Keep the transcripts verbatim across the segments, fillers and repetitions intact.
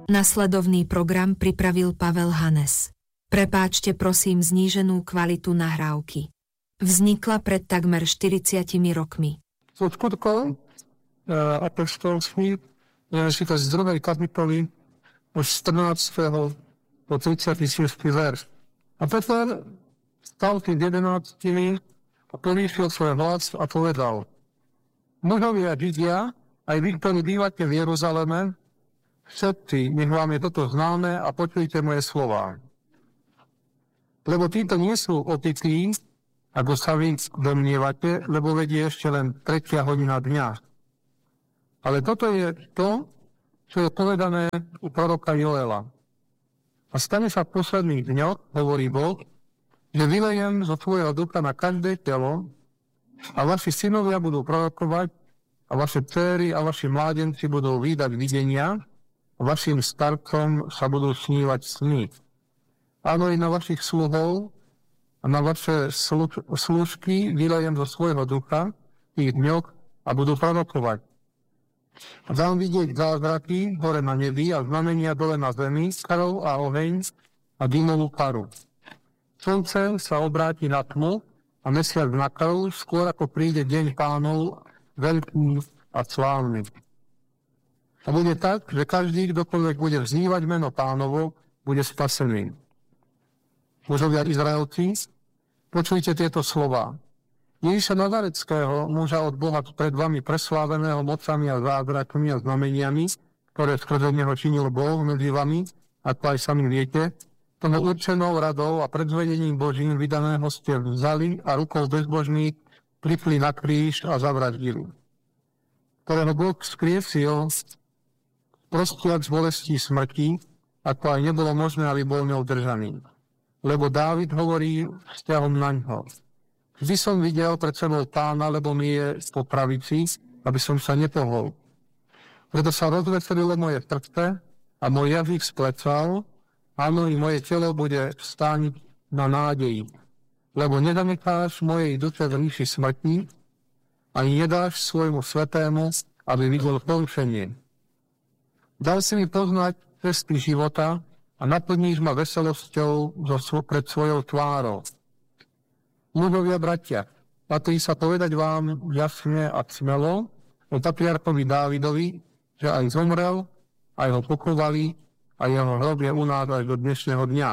Nasledovný program pripravil Pavel Hanes. Prepáčte prosím zníženú kvalitu nahrávky. Vznikla pred takmer štyridsiatimi rokmi. Zo skutkov apoštolských, napríklad z druhej kapitoly od štrnásteho po tridsiaty šiesty verš. A Peter stal tým jedenáctimi a povýšil svoj hlas a povedal: Mužovia Židia, aj vy, ktorí bývate v Jeruzaleme, všetci, nech vám je toto známe a počujte moje slová. Lebo títo nie sú opití, ako sa vy domnievate, lebo vedie ešte len tretia hodina dňa. Ale toto je to, čo je povedané u proroka Joela. A stane sa v posledných dňoch, hovorí Boh, že vylejem zo svojho ducha na každé telo a vaši synovia budú prorokovať a vaše dcéry a vaši mládenci budú vídať videnia a vašim starcom sa budú snívať sny. Áno, i na vašich sluhov a na vaše slu- služky vylejem zo svojho ducha v tých dňoch a budú prorokovať. A dám vidieť zázraky hore na nebi a znamenia dole na zemi, skarov a oheň a dymovú paru. Slnce sa obráti na tmu a mesiac na krv, skôr ako príde deň Pánov, veľký a slávny. A bude tak, že každý, kdokoľvek bude vznívať meno Pánovo, bude spasený. Mužovia Izraelci, počujte tieto slová. Ježiša Nazareckého, muža od Boha pred vami presláveného mocami a zázrakmi a znameniami, ktoré skrze neho činil Boh medzi vami, ako aj sami viete, tomu určenou radou a predzvedením Božím vydaného ste vzali a rukou bezbožných pripli na kríž a zavraždili. Ktorého Boh skriesil prostiac z bolestí smrti, ako aj nebolo možné, aby bol neudržaný. Lebo Dávid hovorí vzťahom na ňo. Vždy som videl pred sebou Pána, lebo mi je po pravici, aby som sa nepohol. Preto sa rozveselilo moje srdce a môj jazyk splecal, áno, i moje telo bude stániť na nádeji. Lebo nezanecháš mojej duše v ríši smrti, ani nedáš svojmu svetému, aby videl porušenie. Dal si mi poznať cesty života a naplníš ma veselosťou pred svojou tvárou. Mužovia, bratia, patrí sa povedať vám jasne a smelo o patriarchovi Dávidovi, že aj zomrel, aj ho pochovali a jeho hrob je u nás až do dnešného dňa.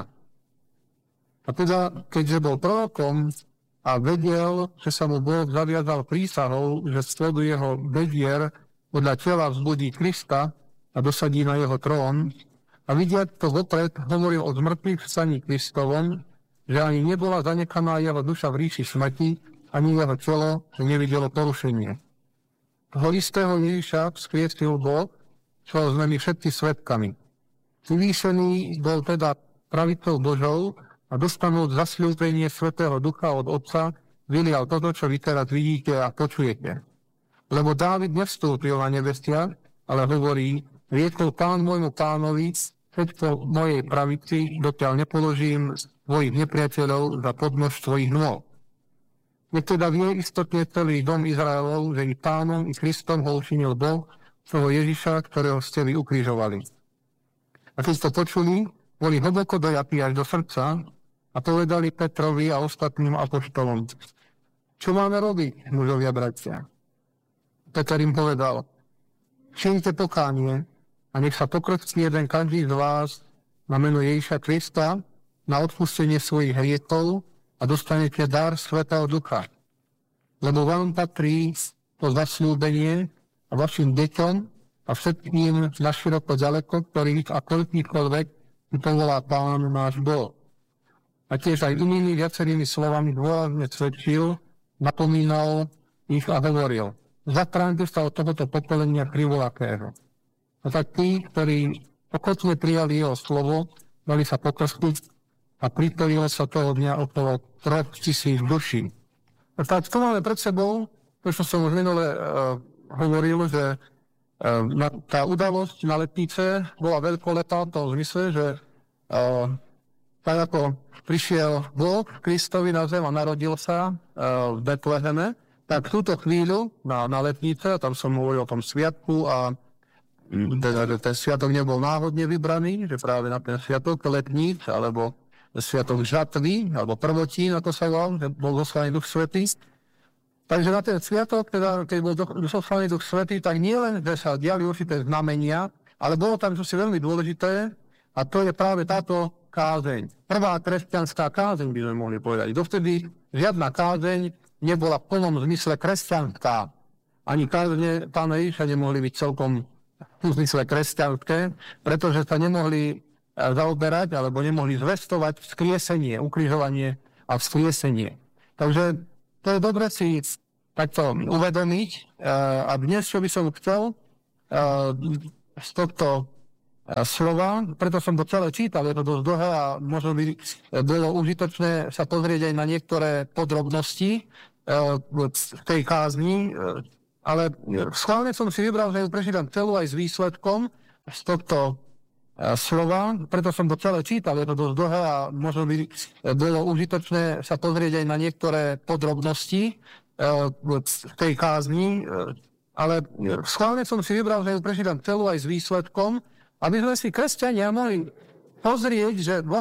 A teda, keďže bol prorokom a vedel, že sa mu Boh zaviazal prísahou, že z stredu jeho bedier podľa tela vzbudí Krista a dosadí na jeho trón, a vidiať to vopred hovoril o zmrtvých vstaní Kristovom, že ani nebola zanechaná jeho duša v ríši smrti, ani jeho telo, že nevidelo porušenie. Toho istého Ježiša vzkriesil Boh, čo sme my všetci svedkami. Vyvýšený bol teda pravicou Božou a dostanúť zasľúbenie Svätého Ducha od Otca, vylial toto, čo vy teraz vidíte a počujete. Lebo Dávid nevstúpil na nebestia, ale hovorí: riekol Pán môjmu Pánovi, všetko mojej pravici, dokiaľ nepoložím svojich nepriateľov za podnož svojich nôh. Nech teda vie istotne celý dom Izraelov, že i Pánom, i Kristom ho učinil Boh, toho Ježiša, ktorého ste vy ukrižovali. A keď to počuli, boli hlboko dojatí až do srdca a povedali Petrovi a ostatným apoštolom: čo máme robiť, mužovia, bratia? Peter im povedal: činite pokánie a nech sa pokrstí jeden každý z vás na meno Ježiša Krista na odpustenie svojich hriechov a dostanete dar Svätého Ducha. Lebo vám patrí to zasľúbenie a vašim deťom a všetkým naširoko ďaleko, ktorých a koľkýchkoľvek povolá Pán náš Boh. A tiež aj inými viacerými slovami dôrazne svedčil, napomínal ich a hovoril: zachránte sa od tohoto pokolenia krivolakého. A tak tí, ktorí ochotne prijali jeho slovo, dali sa pokrstiť a pripojilo sa toho dňa okolo troch tisíc duší. A tak to máme pred sebou, to, čo som už minule uh, hovoril, že uh, na, tá udalosť na letnice bola veľkolepá v tom zmysle, že uh, tak ako prišiel Boh Kristovi na zem a narodil sa uh, v Betleheme, tak túto chvíľu na, na letnice, tam som hovoril o tom sviatku a teda, že ten sviatok nebol náhodne vybraný, že práve na ten sviatok letníc, alebo sviatok žatvy, alebo prvotín, ako sa volal, že bol zoslaný Duch Svätý. Takže na ten sviatok, teda, keď bol zoslaný Duch Svätý, tak nie len, že sa diali určité znamenia, ale bolo tam čosi veľmi dôležité, a to je práve táto kázeň. Prvá kresťanská kázeň, by sme mohli povedať. Dovtedy žiadna kázeň nebola v plnom zmysle kresťanská. Ani kázne Pána Ježiša nemohli byť celkom v zmysle kresťanské, pretože sa nemohli zaoberať alebo nemohli zvestovať vzkriesenie, ukrižovanie a vzkriesenie. Takže to je dobre si takto uvedomiť. A dnes, čo by som chcel z tohto slova, preto som to celé čítal, je to dosť dlhé a možno by bolo užitočné sa pozrieť aj na niektoré podrobnosti v tej kázni, ale schválne som si vybral, že ju prečítam celú aj s výsledkom z tohto slova, preto som to celé čítal, je to dosť dlhé a možno by bolo užitočné sa pozrieť aj na niektoré podrobnosti v tej kázni, ale schválne som si vybral, že ju prečítam celú aj s výsledkom, aby sme si kresťania mohli pozrieť, že